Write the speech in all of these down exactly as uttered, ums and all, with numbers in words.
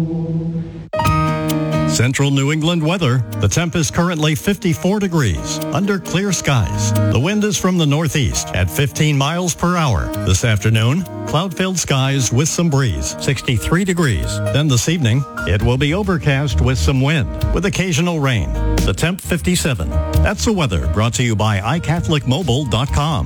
Central New England weather. The temp is currently fifty-four degrees under clear skies. The wind is from the northeast at fifteen miles per hour. This afternoon, cloud-filled skies with some breeze, sixty-three degrees. Then this evening, it will be overcast with some wind with occasional rain. The temp fifty-seven. That's the weather brought to you by i catholic mobile dot com.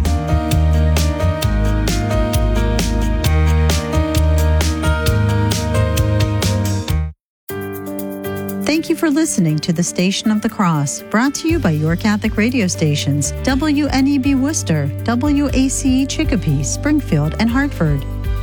Thank you for listening to the Station of the Cross, brought to you by your Catholic radio stations, W N E B Worcester, W A C E Chicopee, Springfield, and Hartford.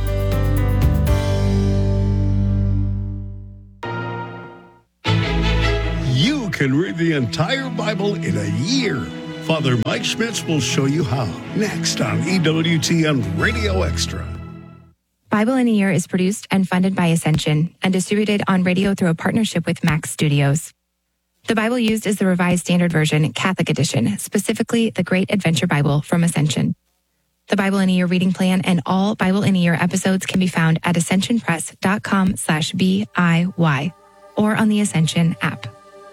You can read the entire Bible in a year. Father Mike Schmitz will show you how, next on E W T N Radio Extra. Bible in a Year is produced and funded by Ascension and distributed on radio through a partnership with Max Studios. The Bible used is the Revised Standard Version, Catholic Edition, specifically the Great Adventure Bible from Ascension. The Bible in a Year reading plan and all Bible in a Year episodes can be found at ascensionpress.com slash B-I-Y or on the Ascension app.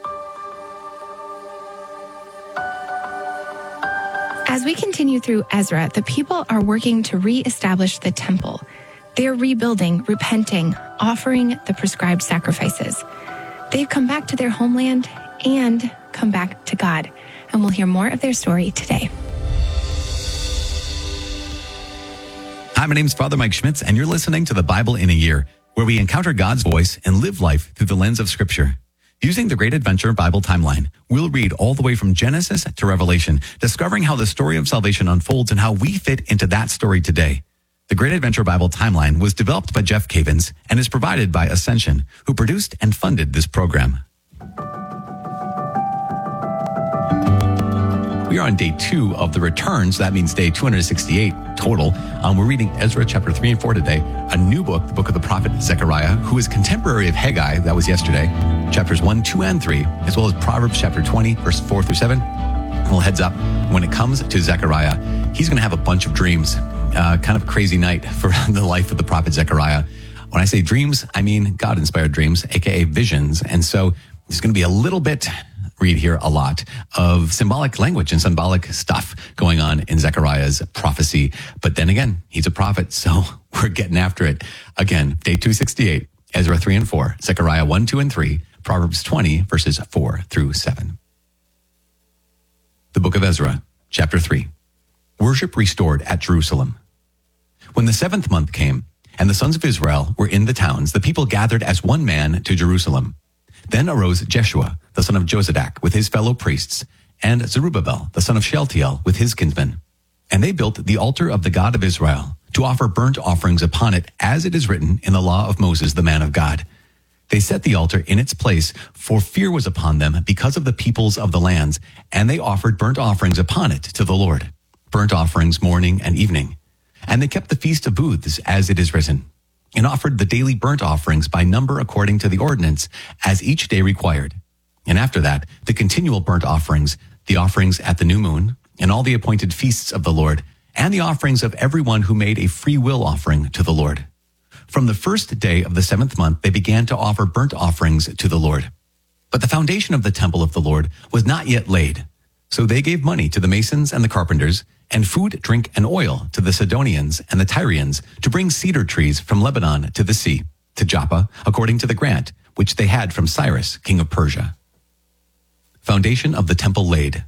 As we continue through Ezra, the people are working to reestablish the temple. They're rebuilding, repenting, offering the prescribed sacrifices. They've come back to their homeland and come back to God. And we'll hear more of their story today. Hi, my name's Father Mike Schmitz, and you're listening to the Bible in a Year, where we encounter God's voice and live life through the lens of Scripture. Using the Great Adventure Bible timeline, we'll read all the way from Genesis to Revelation, discovering how the story of salvation unfolds and how we fit into that story today. The Great Adventure Bible Timeline was developed by Jeff Cavins and is provided by Ascension, who produced and funded this program. We are on day two of the returns. That means day two hundred sixty-eight total. Um, we're reading Ezra chapter three and four today, a new book, the book of the prophet Zechariah, who is contemporary of Haggai. That was yesterday. Chapters one, two, and three, as well as Proverbs chapter twenty, verse four through seven. A little heads up, when it comes to Zechariah, he's going to have a bunch of dreams. Uh, kind of a crazy night for the life of the prophet Zechariah. When I say dreams, I mean God-inspired dreams, aka visions. And so there's going to be a little bit, read here a lot, of symbolic language and symbolic stuff going on in Zechariah's prophecy. But then again, he's a prophet, so we're getting after it. Again, day two sixty-eight, Ezra three and four, Zechariah one, two, and three, Proverbs twenty, verses four through seven. The book of Ezra, chapter three. Worship restored at Jerusalem. When the seventh month came, and the sons of Israel were in the towns, the people gathered as one man to Jerusalem. Then arose Jeshua, the son of Jozadak, with his fellow priests, and Zerubbabel, the son of Shealtiel, with his kinsmen. And they built the altar of the God of Israel, to offer burnt offerings upon it, as it is written in the law of Moses, the man of God. They set the altar in its place, for fear was upon them because of the peoples of the lands, and they offered burnt offerings upon it to the Lord. Burnt offerings morning and evening. And they kept the Feast of Booths, as it is written, and offered the daily burnt offerings by number according to the ordinance, as each day required. And after that, the continual burnt offerings, the offerings at the new moon, and all the appointed feasts of the Lord, and the offerings of everyone who made a free will offering to the Lord. From the first day of the seventh month, they began to offer burnt offerings to the Lord. But the foundation of the temple of the Lord was not yet laid. So they gave money to the masons and the carpenters, and food, drink, and oil to the Sidonians and the Tyrians to bring cedar trees from Lebanon to the sea, to Joppa, according to the grant, which they had from Cyrus, king of Persia. Foundation of the temple laid.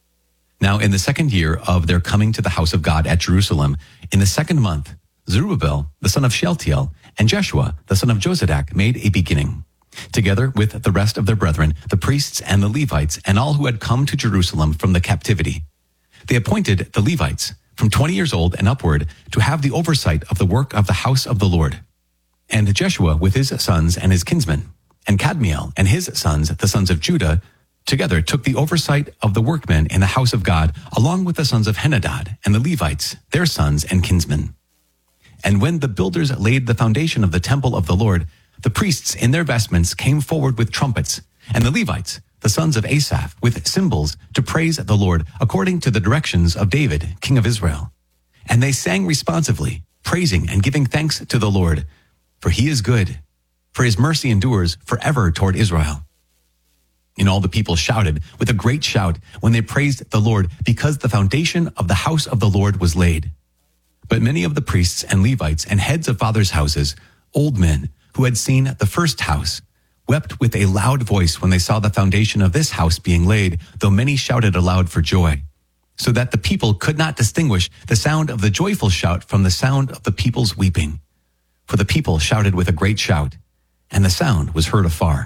Now in the second year of their coming to the house of God at Jerusalem, in the second month, Zerubbabel, the son of Shealtiel, and Jeshua, the son of Jozadak, made a beginning, together with the rest of their brethren, the priests and the Levites, and all who had come to Jerusalem from the captivity. They appointed the Levites, from twenty years old and upward, to have the oversight of the work of the house of the Lord. And Jeshua with his sons and his kinsmen, and Kadmiel and his sons, the sons of Judah, together took the oversight of the workmen in the house of God, along with the sons of Henadad and the Levites, their sons and kinsmen. And when the builders laid the foundation of the temple of the Lord, the priests in their vestments came forward with trumpets, and the Levites, the sons of Asaph, with cymbals, to praise the Lord, according to the directions of David, king of Israel. And they sang responsively, praising and giving thanks to the Lord, for he is good, for his mercy endures forever toward Israel. And all the people shouted with a great shout when they praised the Lord, because the foundation of the house of the Lord was laid. But many of the priests and Levites and heads of fathers' houses, old men who had seen the first house, wept with a loud voice when they saw the foundation of this house being laid, though many shouted aloud for joy, so that the people could not distinguish the sound of the joyful shout from the sound of the people's weeping. For the people shouted with a great shout, and the sound was heard afar.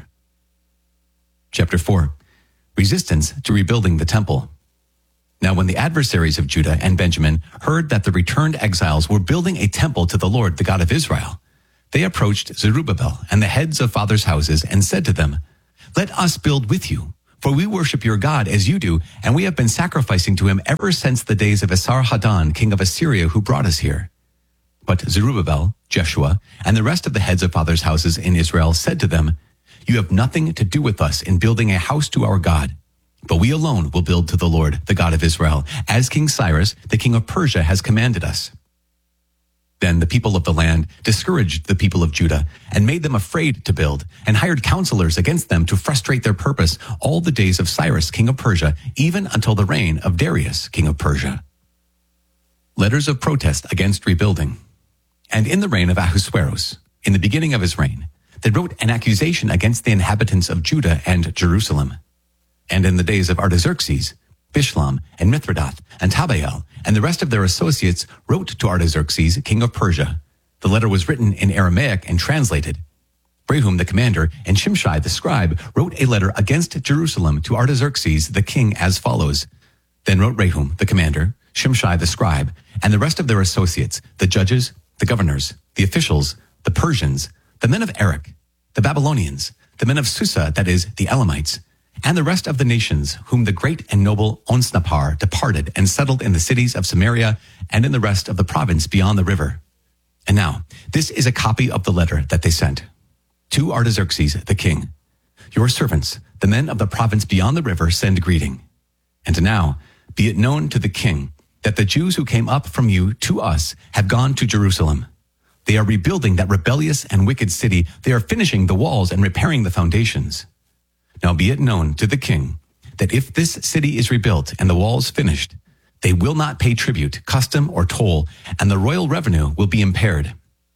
Chapter four. Resistance to rebuilding the temple. Now when the adversaries of Judah and Benjamin heard that the returned exiles were building a temple to the Lord, the God of Israel, they approached Zerubbabel and the heads of fathers' houses and said to them, "Let us build with you, for we worship your God as you do, and we have been sacrificing to him ever since the days of Esarhaddon, king of Assyria, who brought us here." But Zerubbabel, Jeshua, and the rest of the heads of fathers' houses in Israel said to them, "You have nothing to do with us in building a house to our God, but we alone will build to the Lord, the God of Israel, as King Cyrus, the king of Persia, has commanded us." Then the people of the land discouraged the people of Judah and made them afraid to build, and hired counselors against them to frustrate their purpose all the days of Cyrus, king of Persia, even until the reign of Darius, king of Persia. Letters of protest against rebuilding. And in the reign of Ahasuerus, in the beginning of his reign, they wrote an accusation against the inhabitants of Judah and Jerusalem. And in the days of Artaxerxes, Bishlam and Mithridath and Tabbael and the rest of their associates wrote to Artaxerxes, king of Persia. The letter was written in Aramaic and translated. Rehum the commander and Shimshai the scribe wrote a letter against Jerusalem to Artaxerxes the king as follows. Then wrote Rehum the commander, Shimshai the scribe, and the rest of their associates, the judges, the governors, the officials, the Persians, the men of Erech, the Babylonians, the men of Susa, that is, the Elamites, and the rest of the nations whom the great and noble Onsnappar departed and settled in the cities of Samaria and in the rest of the province beyond the river. And now, this is a copy of the letter that they sent. To Artaxerxes the king, your servants, the men of the province beyond the river, send greeting. And now, be it known to the king that the Jews who came up from you to us have gone to Jerusalem. They are rebuilding that rebellious and wicked city. They are finishing the walls and repairing the foundations. Now be it known to the king that if this city is rebuilt and the walls finished, they will not pay tribute, custom, or toll, and the royal revenue will be impaired.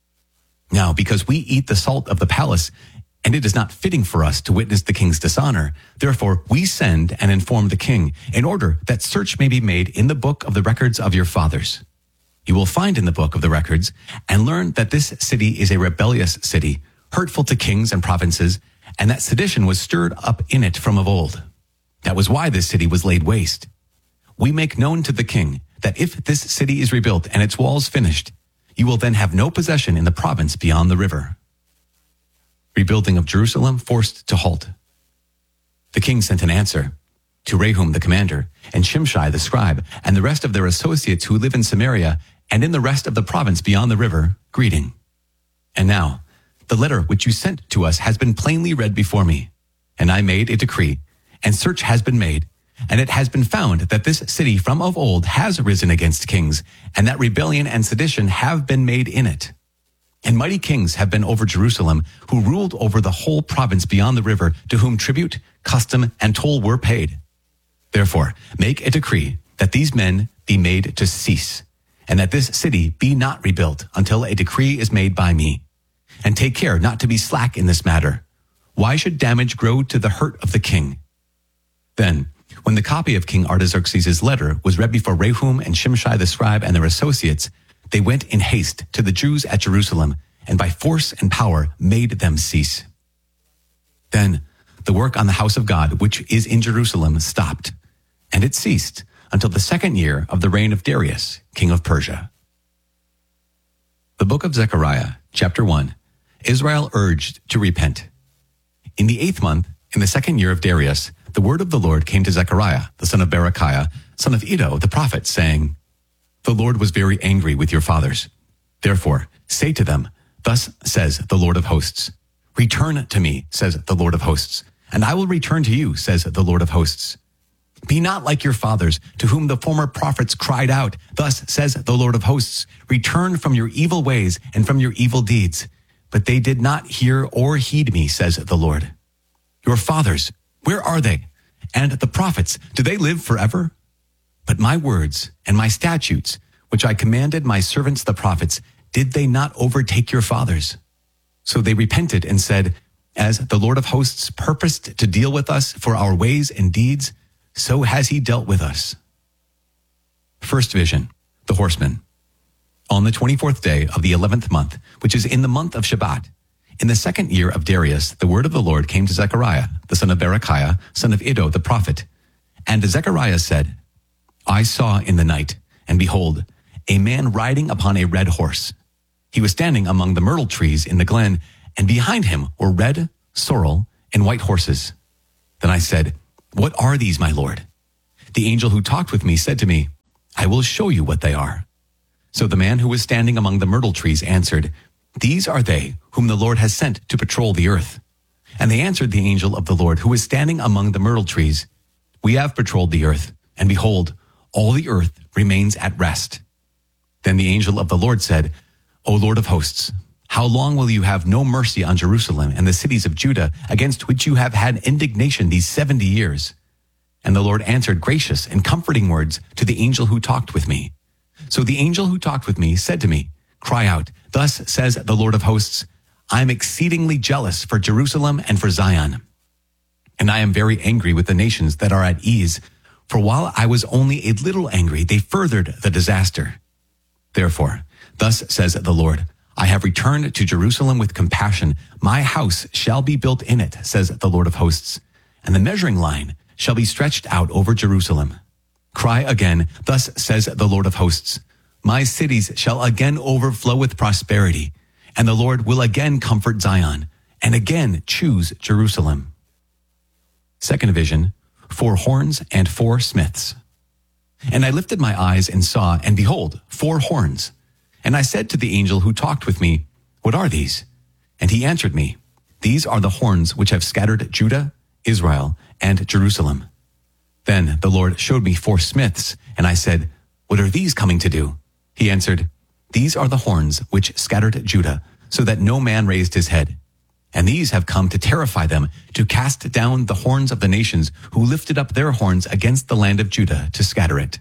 Now, because we eat the salt of the palace, and it is not fitting for us to witness the king's dishonor, therefore we send and inform the king, in order that search may be made in the book of the records of your fathers. You will find in the book of the records and learn that this city is a rebellious city, hurtful to kings and provinces, and that sedition was stirred up in it from of old. That was why this city was laid waste. We make known to the king that if this city is rebuilt and its walls finished, you will then have no possession in the province beyond the river. Rebuilding of Jerusalem forced to halt. The king sent an answer to Rehum the commander and Shimshai the scribe and the rest of their associates who live in Samaria and in the rest of the province beyond the river, greeting. And now, the letter which you sent to us has been plainly read before me, and I made a decree, and search has been made, and it has been found that this city from of old has risen against kings, and that rebellion and sedition have been made in it. And mighty kings have been over Jerusalem, who ruled over the whole province beyond the river, to whom tribute, custom, and toll were paid. Therefore, make a decree that these men be made to cease, and that this city be not rebuilt until a decree is made by me. And take care not to be slack in this matter. Why should damage grow to the hurt of the king? Then, when the copy of King Artaxerxes' letter was read before Rehum and Shimshai the scribe and their associates, they went in haste to the Jews at Jerusalem, and by force and power made them cease. Then the work on the house of God, which is in Jerusalem, stopped, and it ceased until the second year of the reign of Darius, king of Persia. The book of Zechariah, chapter one. Israel urged to repent. In the eighth month, in the second year of Darius, the word of the Lord came to Zechariah, the son of Berechiah, son of Iddo, the prophet, saying, The Lord was very angry with your fathers. Therefore, say to them, Thus says the Lord of hosts, Return to me, says the Lord of hosts, and I will return to you, says the Lord of hosts. Be not like your fathers, to whom the former prophets cried out, Thus says the Lord of hosts, Return from your evil ways and from your evil deeds. but they did not hear or heed me, says the Lord. Your fathers, where are they? And the prophets, do they live forever? But my words and my statutes, which I commanded my servants the prophets, did they not overtake your fathers? So they repented and said, as the Lord of hosts purposed to deal with us for our ways and deeds, so has he dealt with us. First vision, the horseman. On the twenty-fourth day of the eleventh month, which is in the month of Shebat, in the second year of Darius, the word of the Lord came to Zechariah, the son of Berechiah, son of Iddo, the prophet. And Zechariah said, I saw in the night, and behold, a man riding upon a red horse. He was standing among the myrtle trees in the glen, and behind him were red, sorrel, and white horses. Then I said, what are these, my Lord? The angel who talked with me said to me, I will show you what they are. So the man who was standing among the myrtle trees answered, these are they whom the Lord has sent to patrol the earth. And they answered the angel of the Lord who was standing among the myrtle trees, we have patrolled the earth, and behold, all the earth remains at rest. Then the angel of the Lord said, O Lord of hosts, how long will you have no mercy on Jerusalem and the cities of Judah, against which you have had indignation these seventy years? And the Lord answered gracious and comforting words to the angel who talked with me. So the angel who talked with me said to me, cry out, thus says the Lord of hosts, I am exceedingly jealous for Jerusalem and for Zion. And I am very angry with the nations that are at ease, for while I was only a little angry, they furthered the disaster. Therefore, thus says the Lord, I have returned to Jerusalem with compassion. My house shall be built in it, says the Lord of hosts, and the measuring line shall be stretched out over Jerusalem. Cry again, thus says the Lord of hosts, my cities shall again overflow with prosperity, and the Lord will again comfort Zion, and again choose Jerusalem. Second vision, four horns and four smiths. And I lifted my eyes and saw, and behold, four horns. And I said to the angel who talked with me, what are these? And he answered me, these are the horns which have scattered Judah, Israel, and Jerusalem. Then the Lord showed me four smiths, and I said, what are these coming to do? He answered, these are the horns which scattered Judah, so that no man raised his head. And these have come to terrify them, to cast down the horns of the nations who lifted up their horns against the land of Judah to scatter it.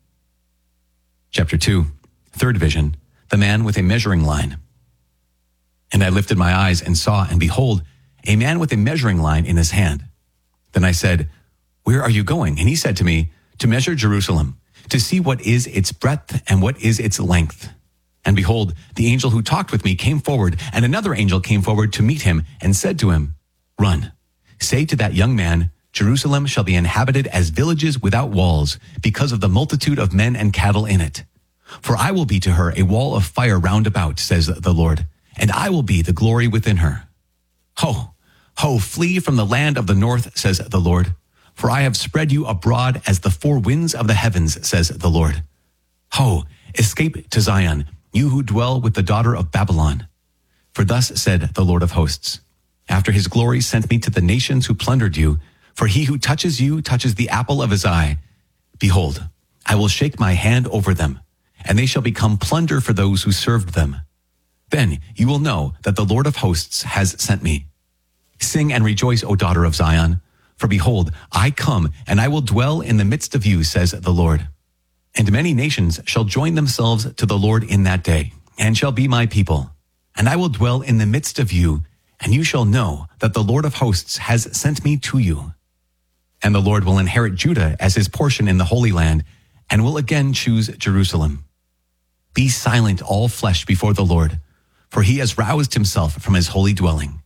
Chapter two, third vision, the man with a measuring line. And I lifted my eyes and saw, and behold, a man with a measuring line in his hand. Then I said, where are you going? And he said to me, to measure Jerusalem, to see what is its breadth and what is its length. And behold, the angel who talked with me came forward, and another angel came forward to meet him and said to him, run, say to that young man, Jerusalem shall be inhabited as villages without walls, because of the multitude of men and cattle in it. For I will be to her a wall of fire round about, says the Lord, and I will be the glory within her. Ho, ho, flee from the land of the north, says the Lord, for I have spread you abroad as the four winds of the heavens, says the Lord. Ho, escape to Zion, you who dwell with the daughter of Babylon. For thus said the Lord of hosts, after his glory sent me to the nations who plundered you, for he who touches you touches the apple of his eye. Behold, I will shake my hand over them, and they shall become plunder for those who served them. Then you will know that the Lord of hosts has sent me. Sing and rejoice, O daughter of Zion, for behold, I come, and I will dwell in the midst of you, says the Lord. And many nations shall join themselves to the Lord in that day, and shall be my people. And I will dwell in the midst of you, and you shall know that the Lord of hosts has sent me to you. And the Lord will inherit Judah as his portion in the Holy Land, and will again choose Jerusalem. Be silent, all flesh, before the Lord, for he has roused himself from his holy dwelling.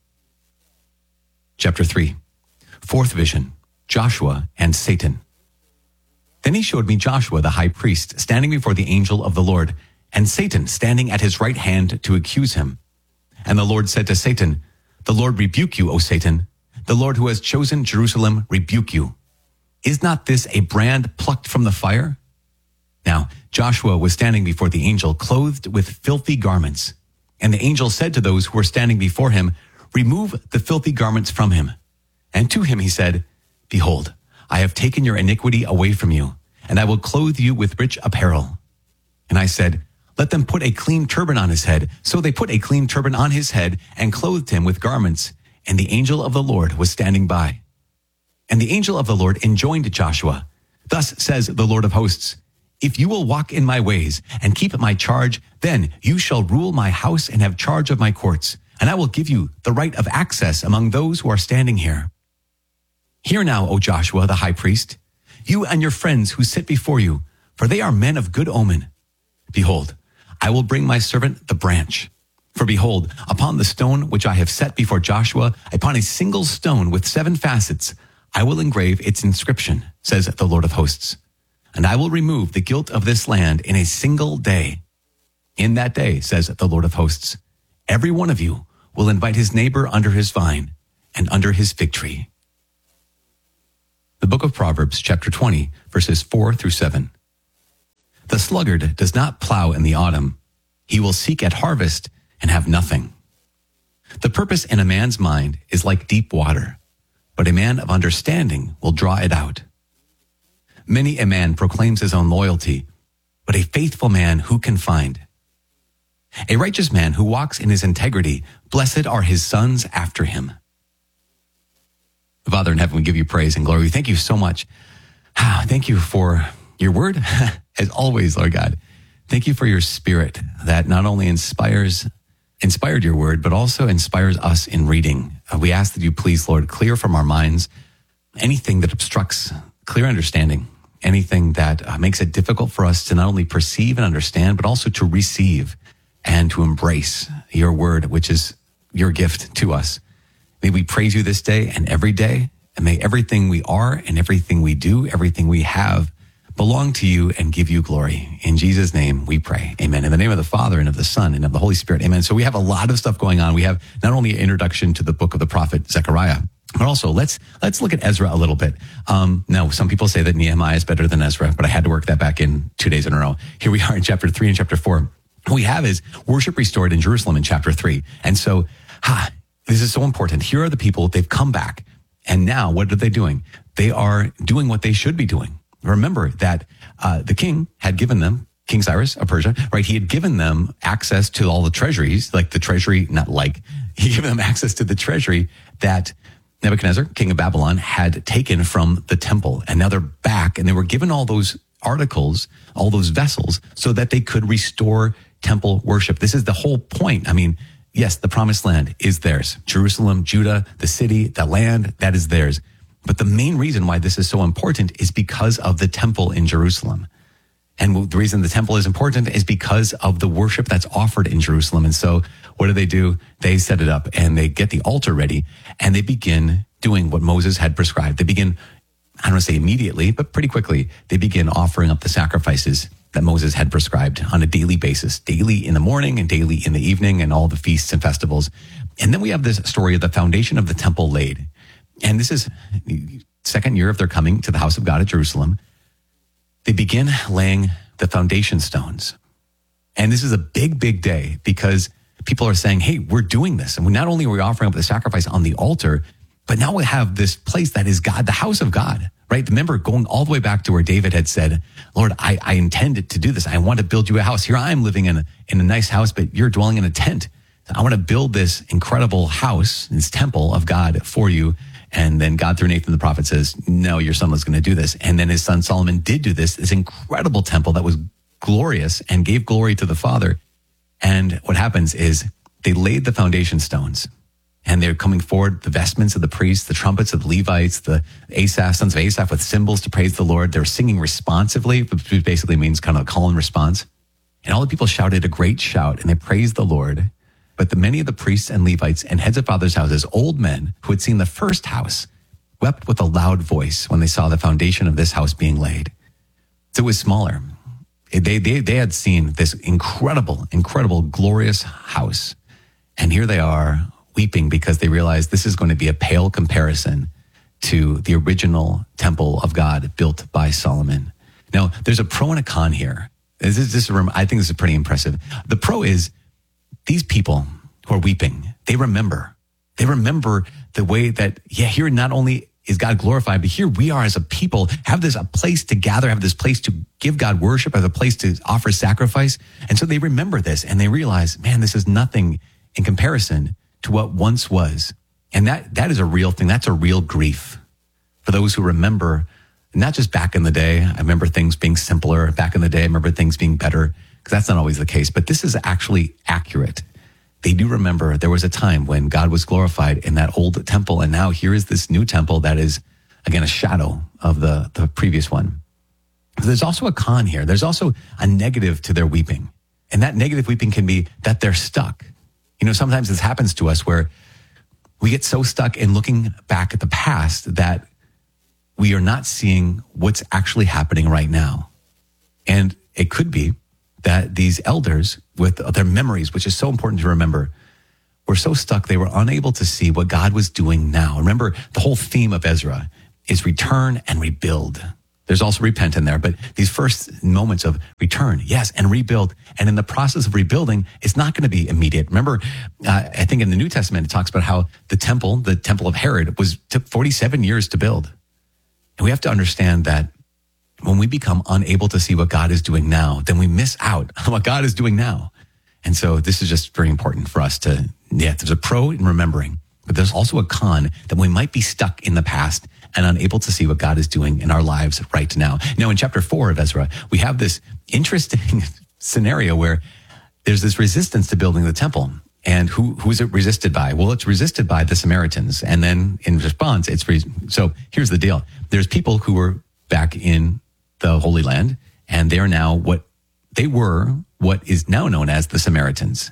Chapter three, fourth vision, Joshua and Satan. Then he showed me Joshua the high priest standing before the angel of the Lord, and Satan standing at his right hand to accuse him. And the Lord said to Satan, the Lord rebuke you, O Satan. The Lord who has chosen Jerusalem rebuke you. Is not this a brand plucked from the fire? Now Joshua was standing before the angel, clothed with filthy garments. And the angel said to those who were standing before him, remove the filthy garments from him. And to him he said, behold, I have taken your iniquity away from you, and I will clothe you with rich apparel. And I said, Let them put a clean turban on his head. So they put a clean turban on his head and clothed him with garments. And the angel of the Lord was standing by. And the angel of the Lord enjoined Joshua, thus says the Lord of hosts, if you will walk in my ways and keep my charge, then you shall rule my house and have charge of my courts. And I will give you the right of access among those who are standing here. Hear now, O Joshua, the high priest, you and your friends who sit before you, for they are men of good omen. Behold, I will bring my servant the branch. For behold, upon the stone which I have set before Joshua, upon a single stone with seven facets, I will engrave its inscription, says the Lord of hosts. And I will remove the guilt of this land in a single day. In that day, says the Lord of hosts, every one of you will invite his neighbor under his vine and under his fig tree. The book of Proverbs, chapter twenty, verses four through seven. The sluggard does not plow in the autumn. He will seek at harvest and have nothing. The purpose in a man's mind is like deep water, but a man of understanding will draw it out. Many a man proclaims his own loyalty, but a faithful man who can find? A righteous man who walks in his integrity, blessed are his sons after him. Father in heaven, we give you praise and glory. Thank you so much. Thank you for your word, as always, Lord God. Thank you for your spirit that not only inspires, inspired your word, but also inspires us in reading. Uh, we ask that you please, Lord, clear from our minds anything that obstructs clear understanding, anything that uh, makes it difficult for us to not only perceive and understand, but also to receive and to embrace your word, which is your gift to us. May we praise you this day and every day, and may everything we are and everything we do, everything we have, belong to you and give you glory. In Jesus' name we pray. Amen. In the name of the Father and of the Son and of the Holy Spirit. Amen. So we have a lot of stuff going on. We have not only an introduction to the book of the prophet Zechariah, but also let's let's look at Ezra a little bit. Um, now, some people say that Nehemiah is better than Ezra, but I had to work that back in two days in a row. Here we are in chapter three and chapter four. What we have is worship restored in Jerusalem in chapter three. And so, ha, this is so important. Here are the people. They've come back. And now what are they doing? They are doing what they should be doing. Remember that uh, the king had given them, King Cyrus of Persia, right? He had given them access to all the treasuries, like the treasury, not like, he gave them access to the treasury that Nebuchadnezzar, king of Babylon, had taken from the temple. And now they're back and they were given all those articles, all those vessels, so that they could restore temple worship. This is the whole point. I mean, yes, the promised land is theirs. Jerusalem, Judah, the city, the land, that is theirs. But the main reason why this is so important is because of the temple in Jerusalem. And the reason the temple is important is because of the worship that's offered in Jerusalem. And so what do they do? They set it up and they get the altar ready and they begin doing what Moses had prescribed. They begin, I don't want to say immediately, but pretty quickly, they begin offering up the sacrifices that Moses had prescribed on a daily basis, daily in the morning and daily in the evening and all the feasts and festivals. And then we have this story of the foundation of the temple laid. And this is the second year of their coming to the house of God at Jerusalem. They begin laying the foundation stones. And this is a big, big day because people are saying, hey, we're doing this. And not only are we offering up the sacrifice on the altar, but now we have this place that is God, the house of God, right? Remember going all the way back to where David had said, Lord, I, I intended to do this. I want to build you a house. Here I am living in a, in a nice house, but you're dwelling in a tent. I want to build this incredible house, this temple of God for you. And then God through Nathan the prophet says, no, your son was going to do this. And then his son Solomon did do this, this incredible temple that was glorious and gave glory to the Father. And what happens is they laid the foundation stones and they're coming forward, the vestments of the priests, the trumpets of the Levites, the Asaph, sons of Asaph with cymbals to praise the Lord. They're singing responsively, which basically means kind of a call and response. And all the people shouted a great shout and they praised the Lord. But the many of the priests and Levites and heads of fathers' houses, old men who had seen the first house, wept with a loud voice when they saw the foundation of this house being laid. So it was smaller. They, they, they had seen this incredible, incredible, glorious house. And here they are weeping because they realize this is going to be a pale comparison to the original temple of God built by Solomon. Now, there's a pro and a con here. This is, this is, I think this is pretty impressive. The pro is, these people who are weeping, they remember. They remember the way that, yeah, here not only is God glorified. But here we are as a people, have this a place to gather, have this place to give God worship, have a place to offer sacrifice. And so they remember this and they realize, man, this is nothing in comparison to what once was. And that that is a real thing. That's a real grief for those who remember, not just back in the day. I remember things being simpler. Back in the day, I remember things being better, because that's not always the case. But this is actually accurate. They do remember there was a time when God was glorified in that old temple. And now here is this new temple that is, again, a shadow of the, the previous one. There's also a con here. There's also a negative to their weeping. And that negative weeping can be that they're stuck. You know, sometimes this happens to us where we get so stuck in looking back at the past that we are not seeing what's actually happening right now. And it could be that these elders, with their memories, which is so important to remember, were so stuck they were unable to see what God was doing now. Remember, the whole theme of Ezra is return and rebuild. There's also repent in there, but these first moments of return, yes, and rebuild. And in the process of rebuilding, it's not going to be immediate. Remember, uh, I think in the New Testament, it talks about how the temple, the temple of Herod, was took forty-seven years to build. And we have to understand that when we become unable to see what God is doing now, then we miss out on what God is doing now. And so this is just very important for us to, yeah, there's a pro in remembering, but there's also a con that we might be stuck in the past and unable to see what God is doing in our lives right now. Now, in chapter four of Ezra, we have this interesting scenario where there's this resistance to building the temple. And who who is it resisted by? Well, it's resisted by the Samaritans. And then in response, it's, re- so here's the deal. There's people who were back in the Holy Land, and they're now what, they were what is now known as the Samaritans.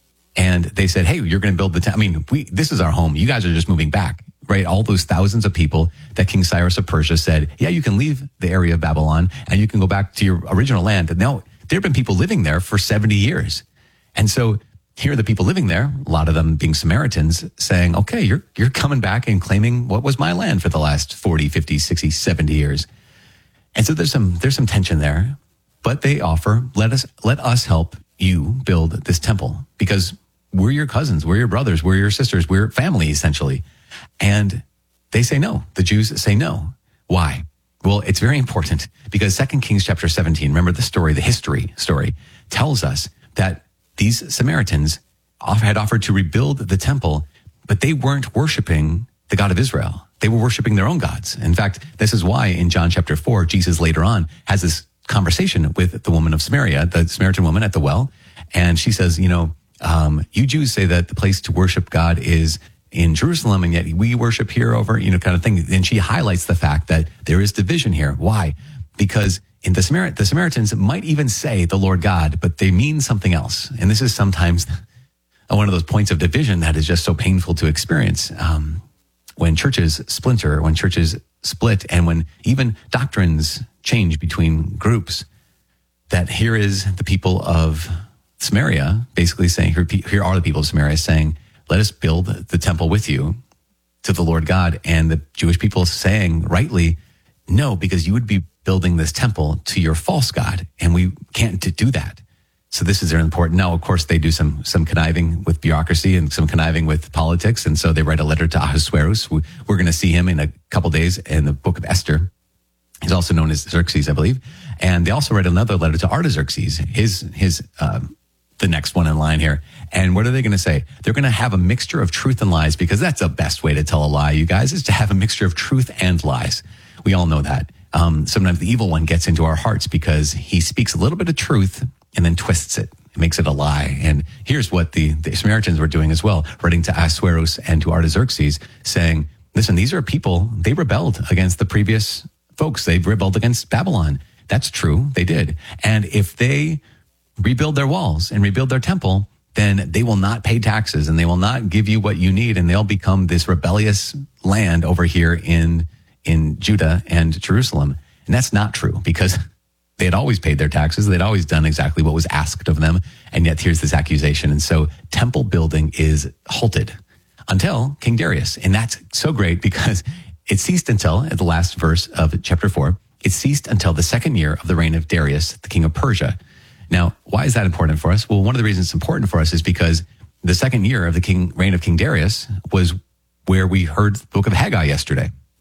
And they said, hey, you're going to build the temple. I mean, we, this is our home. You guys are just moving back. Right, all those thousands of people that King Cyrus of Persia said, yeah, you can leave the area of Babylon and you can go back to your original land. And now there have been people living there for seventy years. And so here are the people living there, a lot of them being Samaritans, saying, okay, you're you're coming back and claiming what was my land for the last forty, fifty, sixty, seventy years. And so there's some there's some tension there, but they offer, let us let us help you build this temple, because we're your cousins, we're your brothers, we're your sisters, we're family essentially. And they say no. The Jews say no. Why? Well, it's very important, because Second Kings chapter seventeen, remember the story, the history story, tells us that these Samaritans had offered to rebuild the temple, but they weren't worshiping the God of Israel. They were worshiping their own gods. In fact, this is why in John chapter four, Jesus later on has this conversation with the woman of Samaria, the Samaritan woman at the well. And she says, you know, um, you Jews say that the place to worship God is in Jerusalem, and yet we worship here over, you know, kind of thing. And she highlights the fact that there is division here. Why? Because in the Samar- the Samaritans might even say the Lord God, but they mean something else. And this is sometimes one of those points of division that is just so painful to experience. Um, when churches splinter, when churches split, and when even doctrines change between groups, that here is the people of Samaria basically saying, here, here are the people of Samaria saying, let us build the temple with you to the Lord God. And the Jewish people saying rightly, no, because you would be building this temple to your false God, and we can't do that. So this is very important. Now, of course, they do some some conniving with bureaucracy and some conniving with politics. And so they write a letter to Ahasuerus. We're going to see him in a couple days in the book of Esther. He's also known as Xerxes, I believe. And they also write another letter to Artaxerxes, his, his, um, the next one in line here. And what are they going to say? They're going to have a mixture of truth and lies, because that's the best way to tell a lie, you guys, is to have a mixture of truth and lies. We all know that. Um, sometimes the evil one gets into our hearts because he speaks a little bit of truth and then twists it. It makes it a lie. And here's what the, the Samaritans were doing as well, writing to Ahasuerus and to Artaxerxes, saying, listen, these are people, they rebelled against the previous folks. They've rebelled against Babylon. That's true. They did. And if they rebuild their walls and rebuild their temple, then they will not pay taxes and they will not give you what you need. And they'll become this rebellious land over here in, in Judah and Jerusalem. And that's not true, because they had always paid their taxes. They'd always done exactly what was asked of them. And yet here's this accusation. And so temple building is halted until King Darius. And that's so great, because it ceased until, at the last verse of chapter four, it ceased until the second year of the reign of Darius, the king of Persia. Now, why is that important for us? Well, one of the reasons it's important for us is because the second year of the king reign of King Darius was where we heard the book of Haggai yesterday.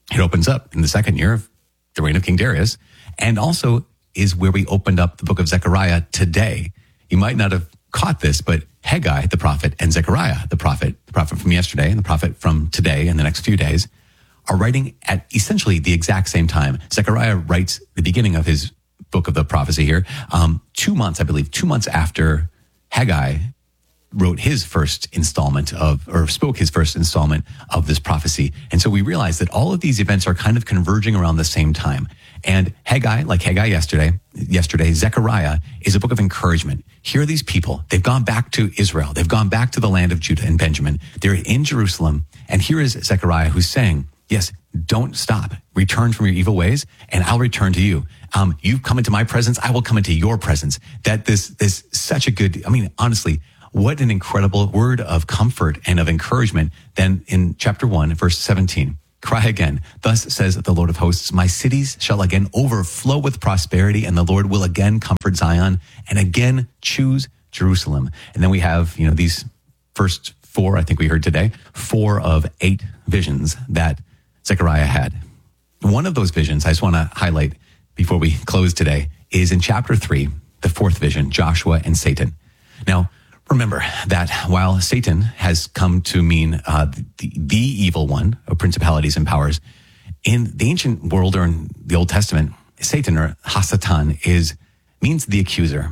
It opens up in the second year of the reign of King Darius, and also is where we opened up the book of Zechariah today. You might not have caught this, but Haggai, the prophet, and Zechariah, the prophet, the prophet from yesterday and the prophet from today and the next few days, are writing at essentially the exact same time. Zechariah writes the beginning of his book of the prophecy here, um, two months, I believe, two months after Haggai wrote his first installment of, or spoke his first installment of this prophecy. And so we realize that all of these events are kind of converging around the same time. And Haggai, like Haggai yesterday, yesterday, Zechariah is a book of encouragement. Here are these people. They've gone back to Israel. They've gone back to the land of Judah and Benjamin. They're in Jerusalem. And here is Zechariah who's saying, yes, don't stop. Return from your evil ways, and I'll return to you. Um, you've come into my presence. I will come into your presence. That this, this such a good, I mean, honestly, what an incredible word of comfort and of encouragement. Then in chapter one, verse seventeen, cry again. Thus says the Lord of hosts, my cities shall again overflow with prosperity, and the Lord will again comfort Zion and again choose Jerusalem. And then we have, you know, these first four, I think we heard today, four of eight visions that Zechariah had. One of those visions I just want to highlight before we close today is in chapter three, the fourth vision, Joshua and Satan. Now, remember that while Satan has come to mean uh, the, the evil one of principalities and powers, in the ancient world or in the Old Testament, Satan or Hasatan is means the accuser.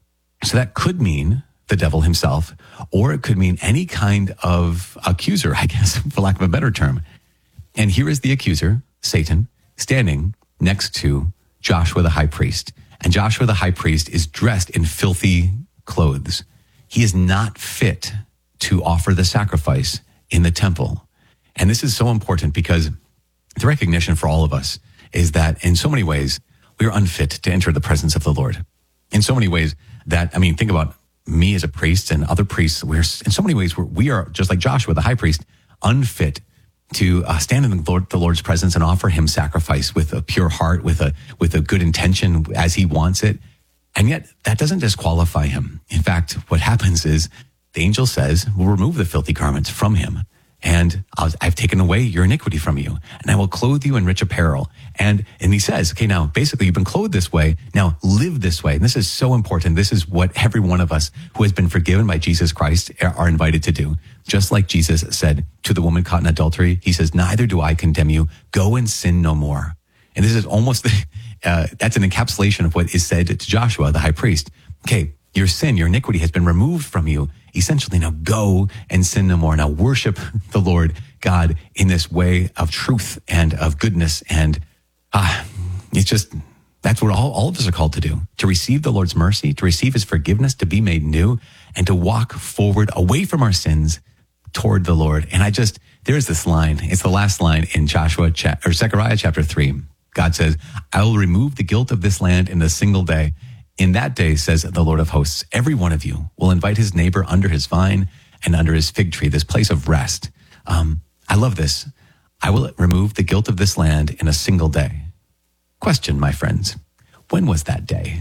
So that could mean the devil himself, or it could mean any kind of accuser, I guess, for lack of a better term. And here is the accuser, Satan, standing next to Joshua the high priest. And Joshua the high priest is dressed in filthy clothes. He is not fit to offer the sacrifice in the temple. And this is so important because the recognition for all of us is that in so many ways, we are unfit to enter the presence of the Lord. In so many ways that, I mean, think about me as a priest and other priests. We're in so many ways, we're, we are just like Joshua, the high priest, unfit to uh, stand in the, Lord, the Lord's presence and offer him sacrifice with a pure heart, with a, with a good intention as he wants it. And yet that doesn't disqualify him. In fact, what happens is the angel says, we'll remove the filthy garments from him. And I'll, I've taken away your iniquity from you, and I will clothe you in rich apparel. And, and he says, okay, now basically you've been clothed this way. Now live this way. And this is so important. This is what every one of us who has been forgiven by Jesus Christ are invited to do. Just like Jesus said to the woman caught in adultery, he says, neither do I condemn you. Go and sin no more. And this is almost, uh, that's an encapsulation of what is said to Joshua, the high priest. Okay, your sin, your iniquity has been removed from you. Essentially, now go and sin no more. Now worship the Lord God in this way of truth and of goodness. And ah, it's just, that's what all, all of us are called to do, to receive the Lord's mercy, to receive his forgiveness, to be made new, and to walk forward away from our sins toward the Lord. And I just, there's this line. It's the last line in Joshua cha- or Zechariah chapter three. God says, I will remove the guilt of this land in a single day. In that day, says the Lord of hosts, every one of you will invite his neighbor under his vine and under his fig tree, this place of rest. Um, I love this. I will remove the guilt of this land in a single day. Question, my friends, when was that day?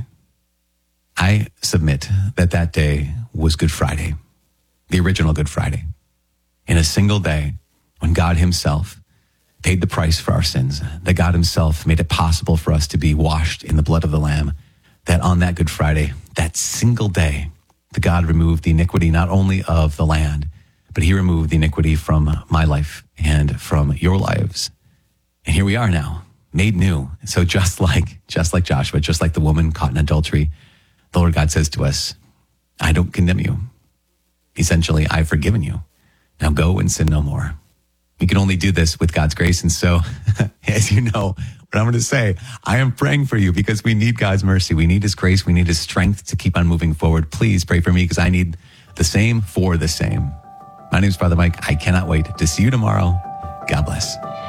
I submit that that day was Good Friday, the original Good Friday. In a single day, when God himself paid the price for our sins, that God himself made it possible for us to be washed in the blood of the Lamb, that on that Good Friday, that single day, the God removed the iniquity not only of the land, but he removed the iniquity from my life and from your lives. And here we are now, made new. So just like, just like Joshua, just like the woman caught in adultery, the Lord God says to us, I don't condemn you. Essentially, I've forgiven you. Now go and sin no more. We can only do this with God's grace. And so, as you know, what I'm going to say, I am praying for you because we need God's mercy. We need his grace. We need his strength to keep on moving forward. Please pray for me because I need the same for the same. My name is Father Mike. I cannot wait to see you tomorrow. God bless.